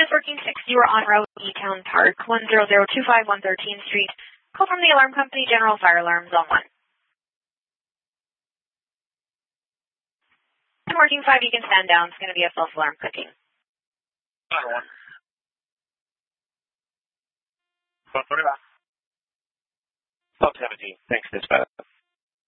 5 working 6, you are on route E-Town Park, 10025 113th Street. Call from the alarm company, General Fire Alarm, Zone 1. And working 5, you can stand down. It's going to be a false alarm clicking. Zone 1. Zone 17. Thanks, dispatch.